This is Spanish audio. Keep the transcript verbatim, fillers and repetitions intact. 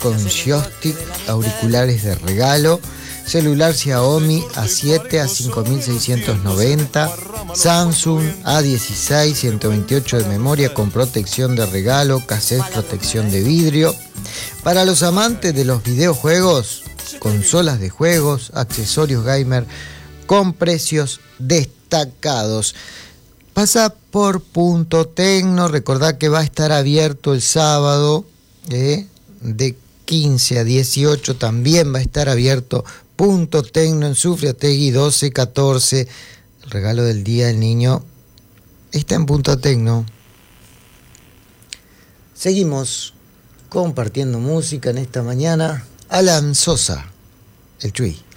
con joystick, auriculares de regalo, celular Xiaomi A siete a cinco mil seiscientos noventa, Samsung A dieciséis, ciento veintiocho de memoria con protección de regalo, cassette protección de vidrio. Para los amantes de los videojuegos, consolas de juegos, accesorios gamer con precios destacados. Pasa por Punto Tecno, recordá que va a estar abierto el sábado eh, de quince a dieciocho, también va a estar abierto Punto Tecno en Sufriategui doce catorce. El regalo del Día del Niño está en Punto Tecno. Seguimos compartiendo música en esta mañana. Alan Sosa, el Chuy.